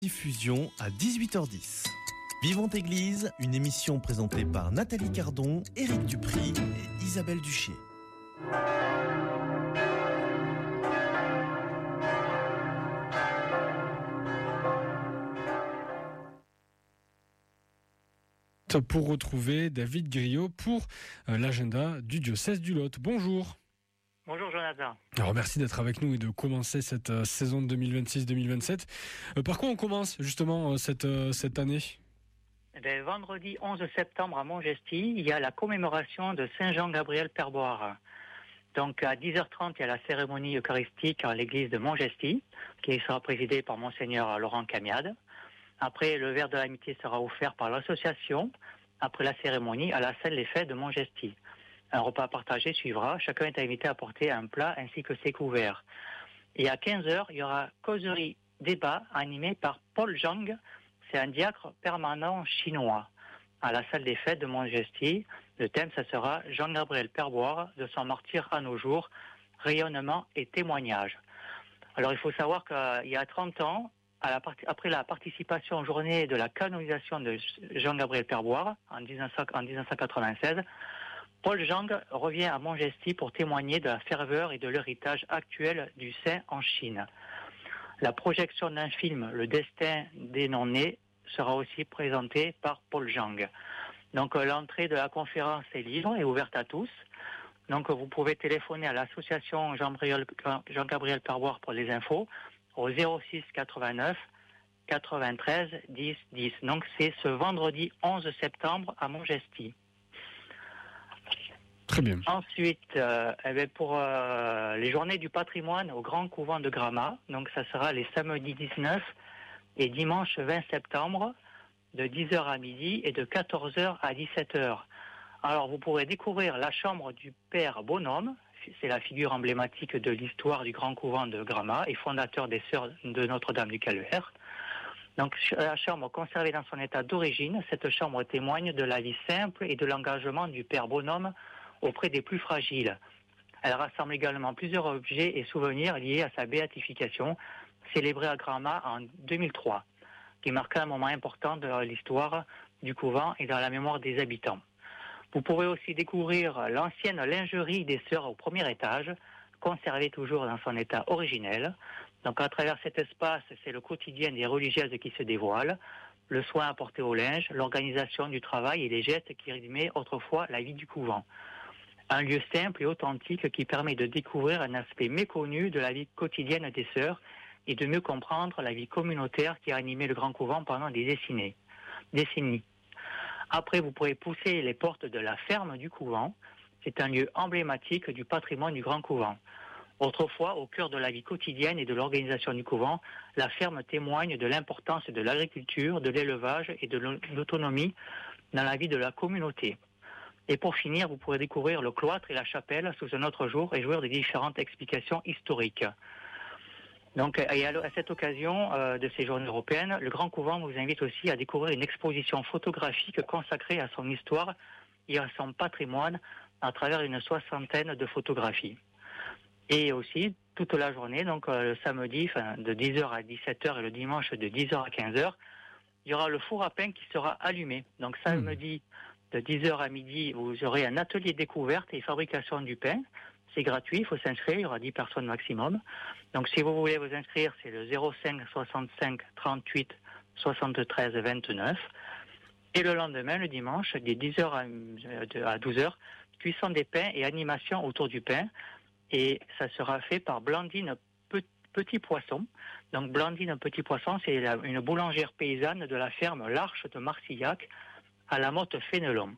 Diffusion à 18h10. Vivante Église, une émission présentée par Nathalie Cardon, Éric Dupry et Isabelle Duché. Pour retrouver David Griot pour l'agenda du diocèse du Lot. Bonjour. Bonjour Jonathan. Alors merci d'être avec nous et de commencer cette saison de 2026-2027. Par quoi on commence justement cette année ? Vendredi 11 septembre à Montgesty, il y a la commémoration de Saint Jean-Gabriel Perboire. Donc à 10h30, il y a la cérémonie eucharistique à l'église de Montgesty, qui sera présidée par Monseigneur Laurent Camiade. Après, le verre de l'amitié sera offert par l'association, après la cérémonie, à la salle des fêtes de Montgesty. Un repas partagé suivra. Chacun est invité à apporter un plat ainsi que ses couverts. Et à 15h, il y aura causerie débat animé par Paul Zhang. C'est un diacre permanent chinois. À la salle des fêtes de Montgesty, le thème, ça sera Jean-Gabriel Perboire, de son martyre à nos jours, rayonnement et témoignage. Alors, il faut savoir qu'il y a 30 ans, après la participation aux journées de la canonisation de Jean-Gabriel Perboire, en 1996, Paul Zhang revient à Montgesty pour témoigner de la ferveur et de l'héritage actuel du saint en Chine. La projection d'un film, Le destin des non-nés, sera aussi présentée par Paul Zhang. Donc l'entrée de la conférence est libre et ouverte à tous. Donc vous pouvez téléphoner à l'association Jean-Gabriel Perboire pour les infos au 06 89 93 10 10. Donc c'est ce vendredi 11 septembre à Montgesty. Très bien. Ensuite, pour les journées du patrimoine au Grand Couvent de Gramat, donc ça sera les samedis 19 et dimanche 20 septembre, de 10h à midi et de 14h à 17h. Alors vous pourrez découvrir la chambre du Père Bonhomme, c'est la figure emblématique de l'histoire du Grand Couvent de Gramat et fondateur des Sœurs de Notre-Dame du Calvaire. Donc la chambre conservée dans son état d'origine, cette chambre témoigne de la vie simple et de l'engagement du Père Bonhomme auprès des plus fragiles. Elle rassemble également plusieurs objets et souvenirs liés à sa béatification, célébrée à Gramat en 2003, qui marqua un moment important de l'histoire du couvent et dans la mémoire des habitants. Vous pourrez aussi découvrir l'ancienne lingerie des sœurs au premier étage, conservée toujours dans son état originel. Donc à travers cet espace, c'est le quotidien des religieuses qui se dévoile, le soin apporté au linge, l'organisation du travail et les gestes qui rythmaient autrefois la vie du couvent. Un lieu simple et authentique qui permet de découvrir un aspect méconnu de la vie quotidienne des sœurs et de mieux comprendre la vie communautaire qui a animé le Grand Couvent pendant des décennies. Après, vous pourrez pousser les portes de la ferme du couvent. C'est un lieu emblématique du patrimoine du Grand Couvent. Autrefois, au cœur de la vie quotidienne et de l'organisation du couvent, la ferme témoigne de l'importance de l'agriculture, de l'élevage et de l'autonomie dans la vie de la communauté. Et pour finir, vous pourrez découvrir le cloître et la chapelle sous un autre jour et jouir de différentes explications historiques. Donc, et à cette occasion de ces journées européennes, le Grand Couvent vous invite aussi à découvrir une exposition photographique consacrée à son histoire et à son patrimoine à travers une 60aine de photographies. Et aussi, toute la journée, donc le samedi de 10h à 17h et le dimanche de 10h à 15h, il y aura le four à pain qui sera allumé. Donc samedi de 10h à midi, vous aurez un atelier découverte et fabrication du pain. C'est gratuit, il faut s'inscrire, il y aura 10 personnes maximum. Donc si vous voulez vous inscrire, c'est le 05 65 38 73 29. Et le lendemain, le dimanche, de 10h à 12h, cuisson des pains et animation autour du pain. Et ça sera fait par Blandine Petit Poisson. Donc Blandine Petit Poisson, c'est une boulangère paysanne de la ferme L'Arche de Marcillac à la Motte-Fénelon.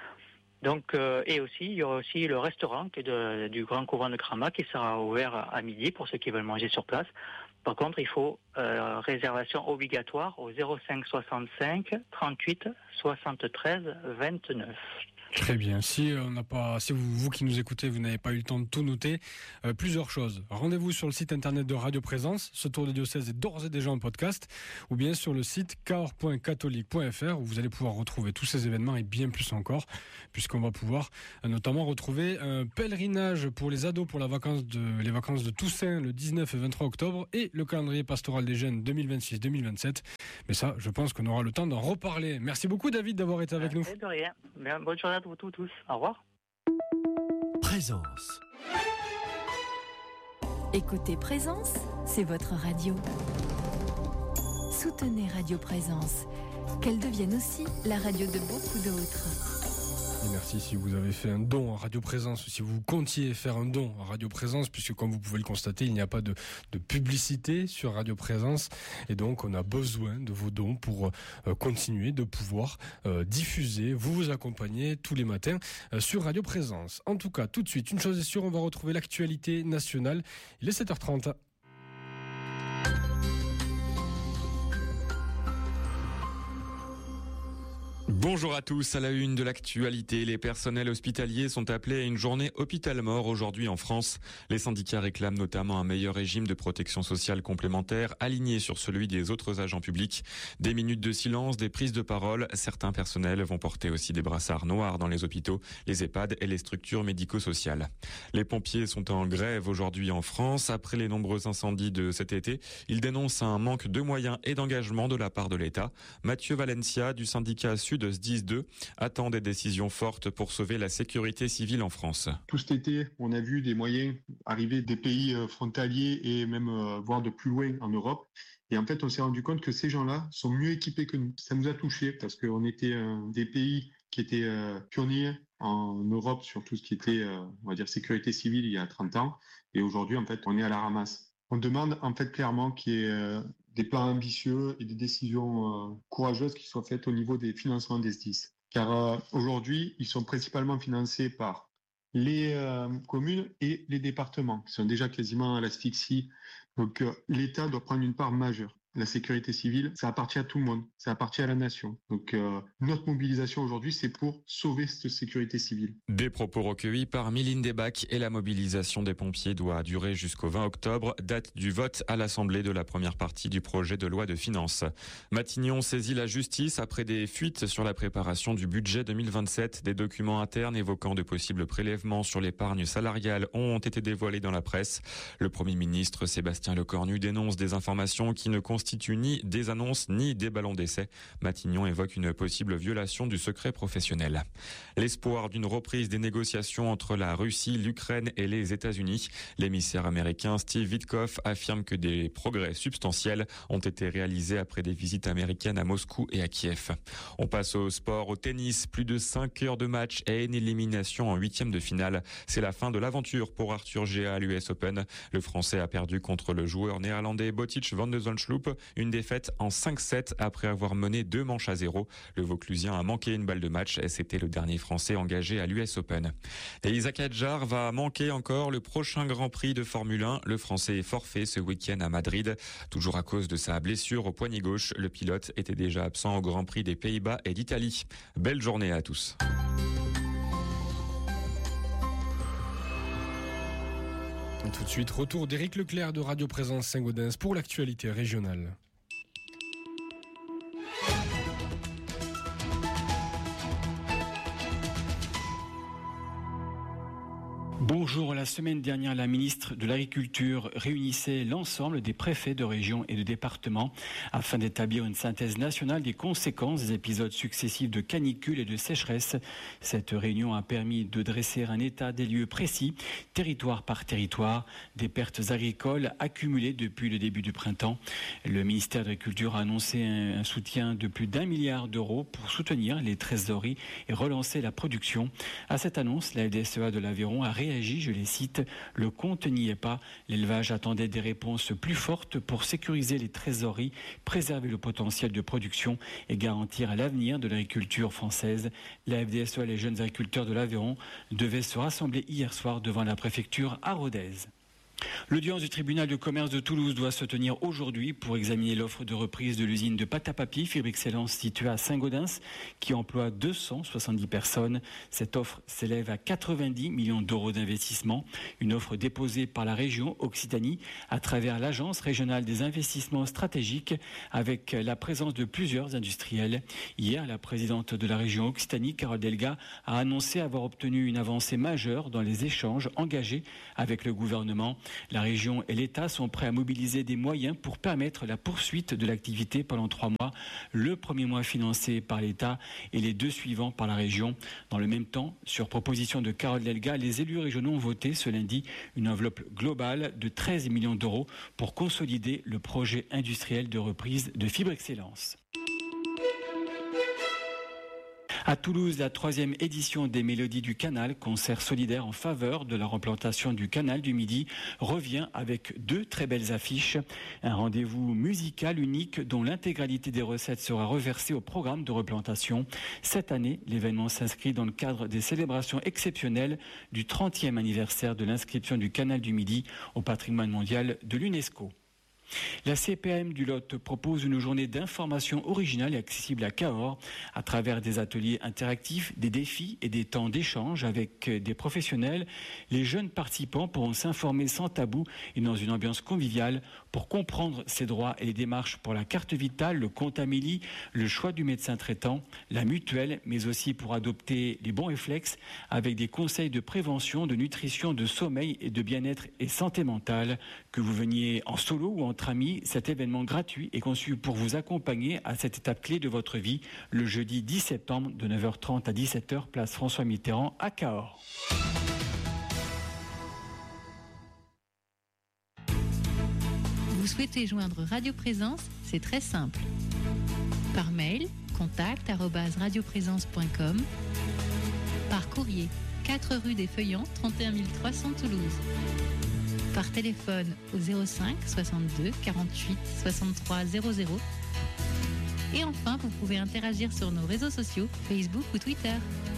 Donc, et aussi, il y aura aussi le restaurant qui est du Grand Couvent de Gramat qui sera ouvert à midi pour ceux qui veulent manger sur place. Par contre, il faut réservation obligatoire au 05 65 38 73 29. Très bien. Si vous qui nous écoutez, vous n'avez pas eu le temps de tout noter, plusieurs choses. Rendez-vous sur le site internet de Radio Présence. Ce tour de diocèse est d'ores et déjà en podcast, ou bien sur le site cahors.catholique.fr où vous allez pouvoir retrouver tous ces événements et bien plus encore, puisqu'on va pouvoir notamment retrouver un pèlerinage pour les ados pour les vacances de Toussaint le 19 et 23 octobre et le calendrier pastoral des jeunes 2026-2027. Mais ça, je pense qu'on aura le temps d'en reparler. Merci beaucoup David d'avoir été avec nous. De rien. Bien, bonne journée à vous tous. Au revoir. Présence. Écoutez Présence, c'est votre radio. Soutenez Radio Présence, qu'elle devienne aussi la radio de beaucoup d'autres. Et merci si vous avez fait un don à Radio Présence, ou si vous comptiez faire un don à Radio Présence, puisque comme vous pouvez le constater, il n'y a pas de publicité sur Radio Présence, et donc on a besoin de vos dons pour continuer de pouvoir diffuser, vous accompagner tous les matins sur Radio Présence. En tout cas, tout de suite, une chose est sûre, on va retrouver l'actualité nationale. Il est 7h30. Bonjour à tous, à la une de l'actualité, les personnels hospitaliers sont appelés à une journée hôpital mort aujourd'hui en France. Les syndicats réclament notamment un meilleur régime de protection sociale complémentaire aligné sur celui des autres agents publics. Des minutes de silence, des prises de parole, certains personnels vont porter aussi des brassards noirs dans les hôpitaux, les EHPAD et les structures médico-sociales. Les pompiers sont en grève aujourd'hui en France. Après les nombreux incendies de cet été, ils dénoncent un manque de moyens et d'engagement de la part de l'État. Mathieu Valencia du syndicat Sud SDIS 2 attend des décisions fortes pour sauver la sécurité civile en France. Tout cet été, on a vu des moyens arriver des pays frontaliers et même voire de plus loin en Europe. Et en fait, on s'est rendu compte que ces gens-là sont mieux équipés que nous. Ça nous a touchés parce qu'on était des pays qui étaient pionniers en Europe sur tout ce qui était, on va dire, sécurité civile il y a 30 ans. Et aujourd'hui, en fait, on est à la ramasse. On demande en fait clairement qu'il y ait des plans ambitieux et des décisions courageuses qui soient faites au niveau des financements des SDIS. Car aujourd'hui, ils sont principalement financés par les communes et les départements, qui sont déjà quasiment à l'asphyxie. Donc l'État doit prendre une part majeure. La sécurité civile, ça appartient à tout le monde, ça appartient à la nation. Donc notre mobilisation aujourd'hui, c'est pour sauver cette sécurité civile. Des propos recueillis par Mylène Debac et la mobilisation des pompiers doit durer jusqu'au 20 octobre, date du vote à l'Assemblée de la première partie du projet de loi de finances. Matignon saisit la justice après des fuites sur la préparation du budget 2027. Des documents internes évoquant de possibles prélèvements sur l'épargne salariale ont été dévoilés dans la presse. Le Premier ministre Sébastien Lecornu dénonce des informations qui ne constituent ni des annonces ni des ballons d'essai. Matignon évoque une possible violation du secret professionnel. L'espoir d'une reprise des négociations entre la Russie, l'Ukraine et les États-Unis. L'émissaire américain Steve Witkoff affirme que des progrès substantiels ont été réalisés après des visites américaines à Moscou et à Kiev. On passe au sport, au tennis. Plus de 5 heures de match et une élimination en 8e de finale. C'est la fin de l'aventure pour Arthur Gea à l'US Open. Le Français a perdu contre le joueur néerlandais Botic van de Zandschulp. Une défaite en 5-7 après avoir mené 2 manches à 0. Le Vauclusien a manqué une balle de match et c'était le dernier Français engagé à l'US Open. Et Isaac Hadjar va manquer encore le prochain Grand Prix de Formule 1. Le Français est forfait ce week-end à Madrid. Toujours à cause de sa blessure au poignet gauche, le pilote était déjà absent au Grand Prix des Pays-Bas et d'Italie. Belle journée à tous. Tout de suite, retour d'Éric Leclerc de Radio Présence Saint-Gaudens pour l'actualité régionale. Bonjour, la semaine dernière, la ministre de l'Agriculture réunissait l'ensemble des préfets de région et de département afin d'établir une synthèse nationale des conséquences des épisodes successifs de canicule et de sécheresse. Cette réunion a permis de dresser un état des lieux précis, territoire par territoire, des pertes agricoles accumulées depuis le début du printemps. Le ministère de l'Agriculture a annoncé un soutien de plus d'1 milliard d'euros pour soutenir les trésoreries et relancer la production. À cette annonce, la FDSEA de l'Aveyron a réagi, je les cite, « Le compte n'y est pas. L'élevage attendait des réponses plus fortes pour sécuriser les trésoreries, préserver le potentiel de production et garantir l'avenir de l'agriculture française. » La FDSEA, les jeunes agriculteurs de l'Aveyron, devaient se rassembler hier soir devant la préfecture à Rodez. L'audience du tribunal de commerce de Toulouse doit se tenir aujourd'hui pour examiner l'offre de reprise de l'usine de pâte à papier Fibre Excellence située à Saint-Gaudens qui emploie 270 personnes. Cette offre s'élève à 90 millions d'euros d'investissement. Une offre déposée par la région Occitanie à travers l'Agence régionale des investissements stratégiques avec la présence de plusieurs industriels. Hier, la présidente de la région Occitanie, Carole Delga, a annoncé avoir obtenu une avancée majeure dans les échanges engagés avec le gouvernement. La région et l'État sont prêts à mobiliser des moyens pour permettre la poursuite de l'activité pendant 3 mois. Le premier mois financé par l'État et les 2 suivants par la région. Dans le même temps, sur proposition de Carole Delga, les élus régionaux ont voté ce lundi une enveloppe globale de 13 millions d'euros pour consolider le projet industriel de reprise de Fibre Excellence. À Toulouse, la 3e édition des Mélodies du Canal, concert solidaire en faveur de la replantation du canal du Midi, revient avec 2 très belles affiches. Un rendez-vous musical unique dont l'intégralité des recettes sera reversée au programme de replantation. Cette année, l'événement s'inscrit dans le cadre des célébrations exceptionnelles du 30e anniversaire de l'inscription du canal du Midi au patrimoine mondial de l'UNESCO. La CPAM du Lot propose une journée d'information originale et accessible à Cahors à travers des ateliers interactifs, des défis et des temps d'échange avec des professionnels. Les jeunes participants pourront s'informer sans tabou et dans une ambiance conviviale pour comprendre ses droits et les démarches pour la carte vitale, le compte Amélie, le choix du médecin traitant, la mutuelle, mais aussi pour adopter les bons réflexes avec des conseils de prévention, de nutrition, de sommeil et de bien-être et santé mentale. Que vous veniez en solo ou entre amis, cet événement gratuit est conçu pour vous accompagner à cette étape clé de votre vie, le jeudi 10 septembre de 9h30 à 17h, place François Mitterrand à Cahors. Vous souhaitez joindre Radio Présence? C'est très simple. Par mail, contact@radioprésence.com. Par courrier, 4 rue des Feuillants, 31 300 Toulouse. Par téléphone au 05 62 48 63 00. Et enfin, vous pouvez interagir sur nos réseaux sociaux, Facebook ou Twitter.